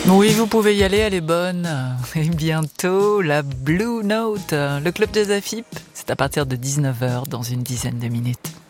Oui, vous pouvez y aller, elle est bonne. Et bientôt, la Blue Note, le club des AFIP, c'est à partir de 19h dans une dizaine de minutes.